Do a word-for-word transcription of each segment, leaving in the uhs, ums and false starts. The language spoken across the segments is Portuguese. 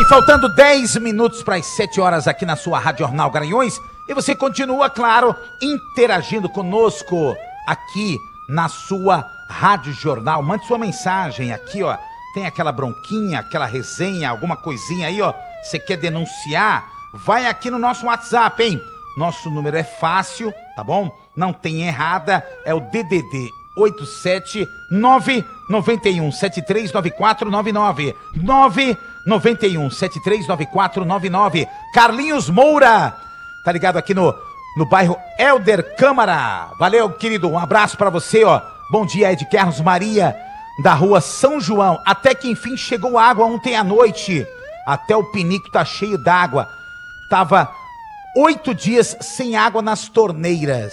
faltando dez minutos para as sete horas aqui na sua Rádio Jornal Garanhuns. E você continua, claro, interagindo conosco aqui na sua Rádio Jornal. Mande sua mensagem aqui, ó. Tem aquela bronquinha, aquela resenha, alguma coisinha aí, ó. Você quer denunciar? Vai aqui no nosso WhatsApp, hein? Nosso número é fácil, tá bom? Não tem errada, é o D D D oito sete nove nove um sete três nove quatro nove nove nove nove um sete três nove quatro nove nove. Carlinhos Moura, tá ligado aqui no, no bairro Helder Câmara. Valeu, querido, um abraço pra você, ó. Bom dia, Ed Carlos Maria, da rua São João. Até que enfim chegou água ontem à noite. Até o pinico tá cheio d'água. Tava oito dias sem água nas torneiras.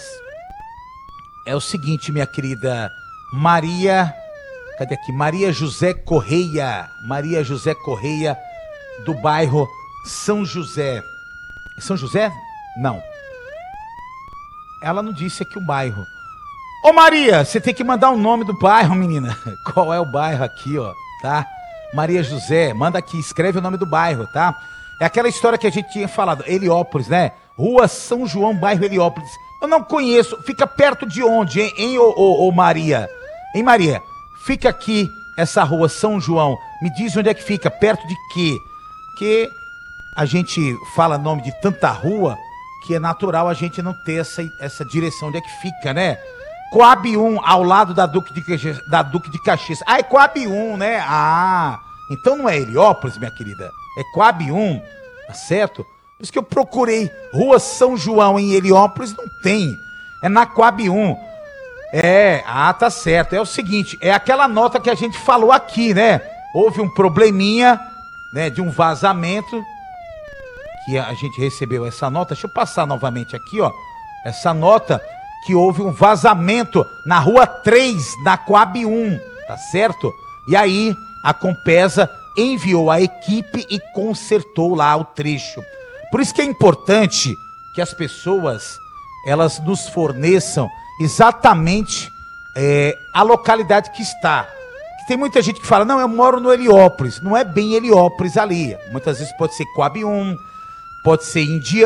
É o seguinte, minha querida Maria, cadê aqui? Maria José Correia, Maria José Correia, do bairro São José. São José? Não. Ela não disse aqui o bairro. Ô Maria, você tem que mandar o nome do bairro, menina. Qual é o bairro aqui, ó, tá? Maria José, manda aqui, escreve o nome do bairro, tá? É aquela história que a gente tinha falado, Heliópolis, né? Rua São João, bairro Heliópolis. Eu não conheço, fica perto de onde, hein, hein ô, ô, ô Maria? Hein, Maria? Fica aqui, essa rua São João. Me diz onde é que fica, perto de quê? Porque a gente fala nome de tanta rua que é natural a gente não ter essa, essa direção onde é que fica, né? Coab um, ao lado da Duque de Caxias. Da Duque de Caxias. Ah, é Coab um, né? Ah, então não é Heliópolis, minha querida. É Coab um, tá certo? Por isso que eu procurei Rua São João em Heliópolis, não tem. É na Coab um. É, ah, tá certo. É o seguinte, é aquela nota que a gente falou aqui, né? Houve um probleminha, né, de um vazamento, que a gente recebeu essa nota. Deixa eu passar novamente aqui, ó. Essa nota que houve um vazamento na Rua três, na Coab um, tá certo? E aí a Compesa enviou a equipe e consertou lá o trecho. Por isso que é importante que as pessoas, elas nos forneçam exatamente é, a localidade que está. Tem muita gente que fala, não, eu moro no Heliópolis. Não é bem Heliópolis ali. Muitas vezes pode ser Coab um, pode ser Indiana.